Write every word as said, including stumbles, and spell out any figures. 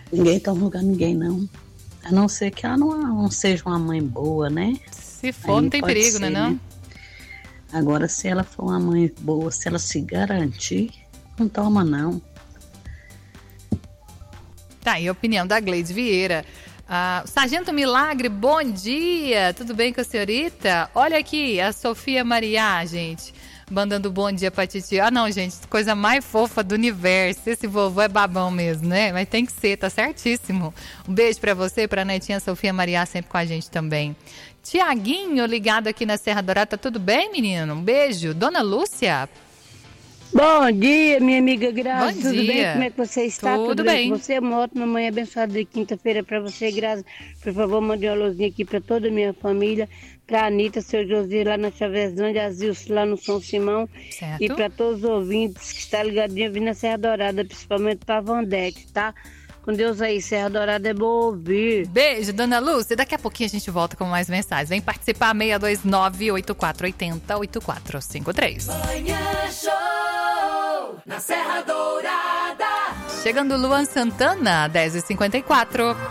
Ninguém tá no lugar de ninguém, não. A não ser que ela não, não seja uma mãe boa, né? Se for, Aí não tem perigo, ser, né, não? né? Agora, se ela for uma mãe boa, se ela se garantir, não toma, não. Tá aí a opinião da Gleides Vieira. Ah, Sargento Milagre, bom dia! Tudo bem com a senhorita? Olha aqui, a Sofia Maria, gente, mandando bom dia pra Titi. Ah, não, gente, coisa mais fofa do universo. Esse vovô é babão mesmo, né? Mas tem que ser, tá certíssimo. Um beijo pra você, pra netinha Sofia Maria, sempre com a gente também. Tiaguinho, ligado aqui na Serra Dourada, tá tudo bem, menino? Um beijo. Dona Lúcia? Bom dia, minha amiga Grazi. Bom Tudo dia. bem? Como é que você está? Tudo Tudo bem. bem com você? Uma ótima manhã abençoada de quinta-feira para você, Grazi. Por favor, mande uma luzinha aqui para toda a minha família, para a Anitta, seu José lá na Chavezlândia, a Zilce lá no São Simão. Certo. E para todos os ouvintes que estão ligadinhos vindo na Serra Dourada, principalmente para a Vandete, tá? Com Deus aí, Serra Dourada é bom ouvir. Beijo, Dona Lúcia. Daqui a pouquinho a gente volta com mais mensagens. Vem participar, seis dois nove, oito quatro oito zero, oito quatro cinco três. Manhã Show na Serra Dourada. Chegando Luan Santana, dez e cinquenta e quatro.